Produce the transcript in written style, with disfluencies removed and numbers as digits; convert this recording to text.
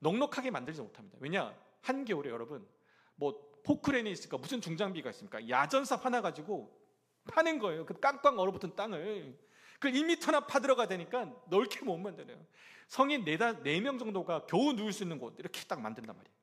넉넉하게 만들지 못합니다. 왜냐? 한겨울에 여러분 뭐 포크레인이 있을까? 무슨 중장비가 있습니까? 야전삽 하나 가지고 파는 거예요. 그 깡깡 얼어붙은 땅을. 그걸 2m나 파들어가야 되니까 넓게 못 만들어요. 성인 4명 정도가 겨우 누울 수 있는 곳 이렇게 딱 만든단 말이에요.